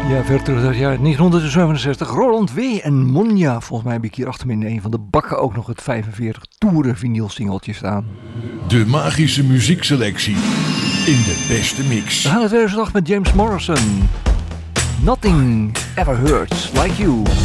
Ja, ver terug dat jaar 1967. Roland W. en Monja. Volgens mij heb ik hier achter me in een van de bakken ook nog het 45 toeren vinyl singeltje staan. De magische muziekselectie in de beste mix. We gaan het weer eens met James Morrison. Nothing ever hurts like you.